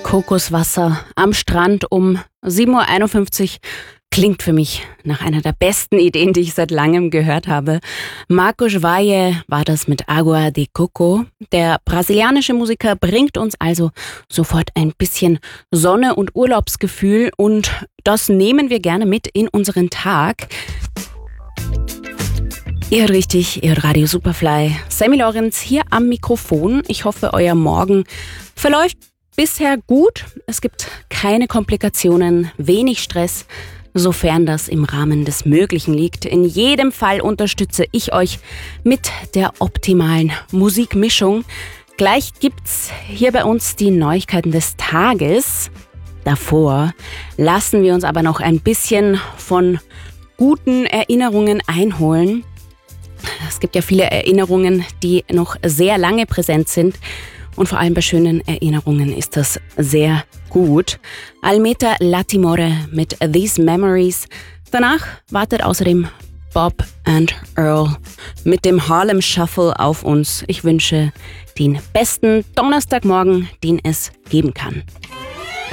Kokoswasser am Strand um 7.51 Uhr klingt für mich nach einer der besten Ideen, die ich seit langem gehört habe. Marcos Valle war das mit Agua de Coco. Der brasilianische Musiker bringt uns also sofort ein bisschen Sonne und Urlaubsgefühl und das nehmen wir gerne mit in unseren Tag. Ihr hört richtig, ihr hört Radio Superfly. Sammy Lorenz hier am Mikrofon. Ich hoffe, euer Morgen verläuft bisher gut. Es gibt keine Komplikationen, wenig Stress, sofern das im Rahmen des Möglichen liegt. In jedem Fall unterstütze ich euch mit der optimalen Musikmischung. Gleich gibt's hier bei uns die Neuigkeiten des Tages. Davor lassen wir uns aber noch ein bisschen von guten Erinnerungen einholen. Es gibt ja viele Erinnerungen, die noch sehr lange präsent sind. Und vor allem bei schönen Erinnerungen ist das sehr gut. Almeta Latimore mit These Memories. Danach wartet außerdem Bob and Earl mit dem Harlem Shuffle auf uns. Ich wünsche den besten Donnerstagmorgen, den es geben kann.